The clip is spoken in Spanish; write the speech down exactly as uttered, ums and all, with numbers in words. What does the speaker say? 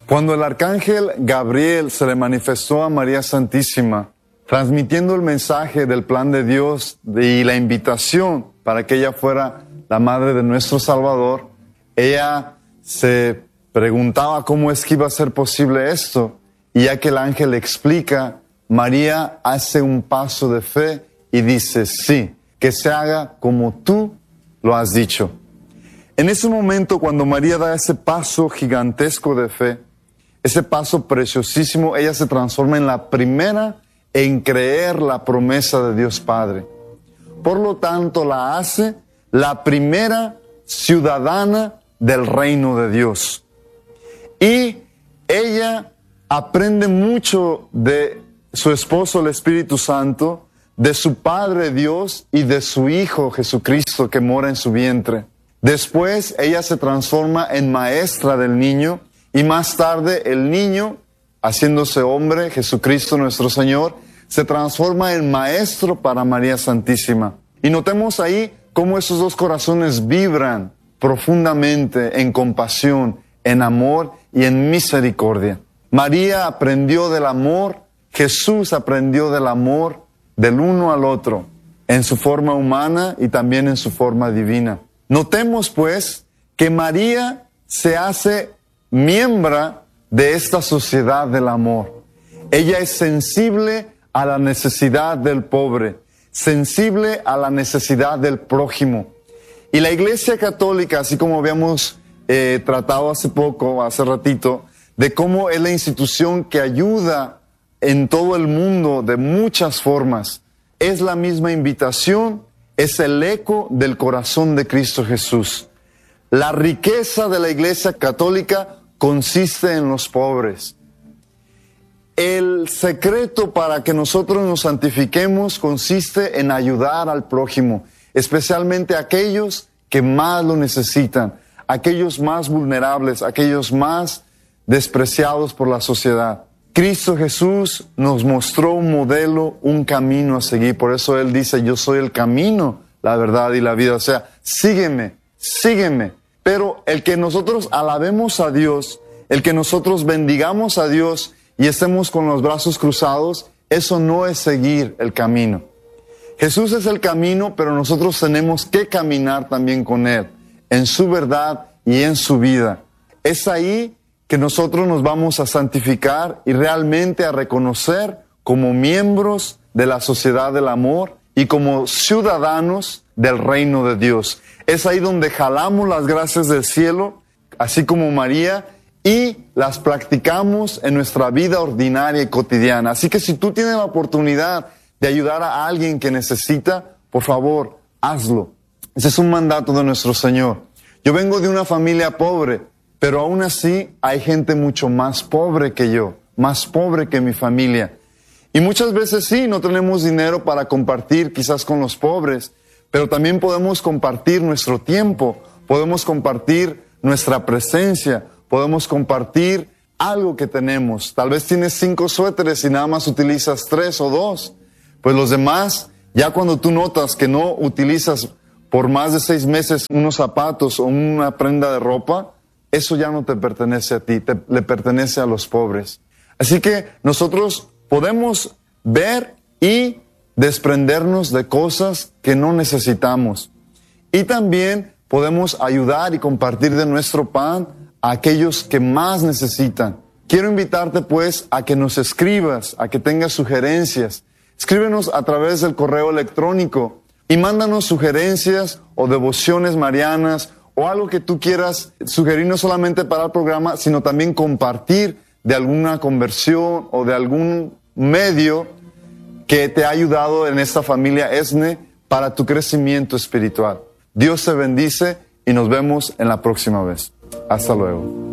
Cuando el arcángel Gabriel se le manifestó a María Santísima, transmitiendo el mensaje del plan de Dios y la invitación para que ella fuera la madre de nuestro Salvador, ella se preguntaba cómo es que iba a ser posible esto, y ya que el ángel le explica, María hace un paso de fe y dice, sí, que se haga como tú lo has dicho. En ese momento, cuando María da ese paso gigantesco de fe, ese paso preciosísimo, ella se transforma en la primera en creer la promesa de Dios Padre. Por lo tanto, la hace la primera ciudadana del reino de Dios. Y ella aprende mucho de su esposo, el Espíritu Santo, de su Padre Dios y de su Hijo Jesucristo que mora en su vientre. Después, ella se transforma en maestra del niño y más tarde el niño, haciéndose hombre, Jesucristo nuestro Señor, se transforma en maestro para María Santísima. Y notemos ahí cómo esos dos corazones vibran profundamente en compasión, en amor y en misericordia. María aprendió del amor, Jesús aprendió del amor del uno al otro, en su forma humana y también en su forma divina. Notemos pues que María se hace miembro de esta sociedad del amor. Ella es sensible a la necesidad del pobre, sensible a la necesidad del prójimo. Y la Iglesia Católica, así como habíamos eh, tratado hace poco, hace ratito, de cómo es la institución que ayuda en todo el mundo de muchas formas, es la misma invitación, es el eco del corazón de Cristo Jesús. La riqueza de la Iglesia Católica consiste en los pobres. El secreto para que nosotros nos santifiquemos consiste en ayudar al prójimo, especialmente a aquellos que más lo necesitan, aquellos más vulnerables, aquellos más despreciados por la sociedad. Cristo Jesús nos mostró un modelo, un camino a seguir. Por eso Él dice, yo soy el camino, la verdad y la vida. O sea, sígueme, sígueme. Pero el que nosotros alabemos a Dios, el que nosotros bendigamos a Dios y estemos con los brazos cruzados, eso no es seguir el camino. Jesús es el camino, pero nosotros tenemos que caminar también con Él, en su verdad y en su vida. Es ahí que nosotros nos vamos a santificar y realmente a reconocer como miembros de la sociedad del amor y como ciudadanos del reino de Dios. Es ahí donde jalamos las gracias del cielo, así como María, y las practicamos en nuestra vida ordinaria y cotidiana. Así que si tú tienes la oportunidad de ayudar a alguien que necesita, por favor, hazlo. Ese es un mandato de nuestro Señor. Yo vengo de una familia pobre, pero aún así hay gente mucho más pobre que yo, más pobre que mi familia. Y muchas veces sí, no tenemos dinero para compartir quizás con los pobres, pero también podemos compartir nuestro tiempo, podemos compartir nuestra presencia, podemos compartir algo que tenemos. Tal vez tienes cinco suéteres y nada más utilizas tres o dos. Pues los demás, ya cuando tú notas que no utilizas por más de seis meses unos zapatos o una prenda de ropa, eso ya no te pertenece a ti, te, le pertenece a los pobres. Así que nosotros podemos ver y desprendernos de cosas que no necesitamos. Y también podemos ayudar y compartir de nuestro pan a aquellos que más necesitan. Quiero invitarte pues a que nos escribas, a que tengas sugerencias. Escríbenos a través del correo electrónico y mándanos sugerencias o devociones marianas o algo que tú quieras sugerir no solamente para el programa, sino también compartir de alguna conversión o de algún medio que te ha ayudado en esta familia E S N E para tu crecimiento espiritual. Dios te bendice y nos vemos en la próxima vez. Hasta luego.